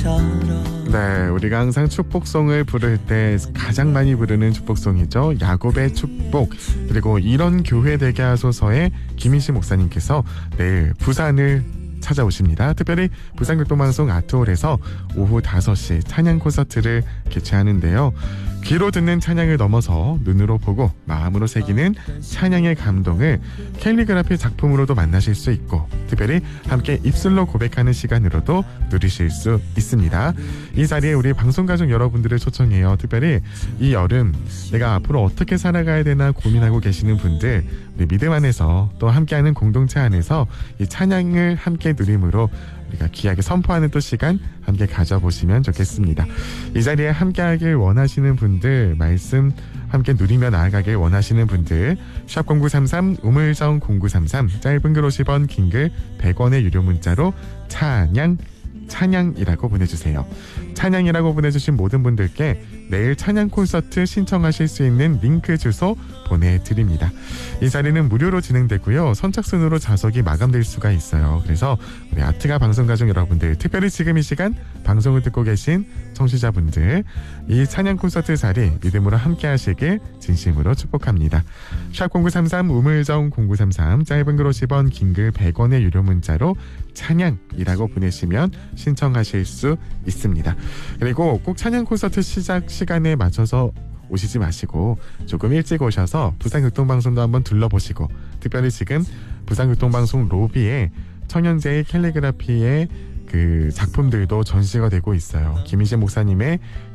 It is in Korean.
네, 우리가 항상 축복송을 부를 때 가장 많이 부르는 축복송이죠. 야곱의 축복. 그리고 이런 교회 되게 하소서의 김인식 목사님께서 내일 부산을 찾아오십니다. 특별히 부산극동방송 아트홀에서 오후 5시 찬양 콘서트를 개최하는데요. 귀로 듣는 찬양을 넘어서 눈으로 보고 마음으로 새기는 찬양의 감동을 캘리그라피 작품으로도 만나실 수 있고, 특별히 함께 입술로 고백하는 시간으로도 누리실 수 있습니다. 이 자리에 우리 방송가족 여러분들을 초청해요. 특별히 이 여름 내가 앞으로 어떻게 살아가야 되나 고민하고 계시는 분들, 우리 믿음 안에서 또 함께하는 공동체 안에서 이 찬양을 함께 누림으로 우리가 귀하게 선포하는 또 시간 함께 가져보시면 좋겠습니다. 이 자리에 함께하길 원하시는 분들, 말씀 함께 누리며 나아가길 원하시는 분들, 샵 0933 우물정 0933 짧은 글 50원, 긴 글 100원의 유료 문자로 찬양이라고 보내주세요. 찬양이라고 보내주신 모든 분들께 내일 찬양 콘서트 신청하실 수 있는 링크 주소 보내드립니다. 이 자리는 무료로 진행되고요. 선착순으로 좌석이 마감될 수가 있어요. 그래서 우리 아트가 방송가족 여러분들, 특별히 지금 이 시간 방송을 듣고 계신 청취자분들, 이 찬양 콘서트 자리 믿음으로 함께 하시길 진심으로 축복합니다. 샵 0933 우물정 0933 짧은 글 50원, 긴 글 100원의 유료 문자로 찬양이라고 보내시면 신청하실 수 있습니다. 그리고 꼭 찬양 콘서트 시작 시간에 맞춰서 오시지 마시고 조금 일찍 오셔서 부산극동방송도 한번 둘러보시고, 특별히 지금 부산극동방송 로비에 청년제의 캘리그라피의 그 작품들도 전시가 되고 있어요. 김인식 목사님의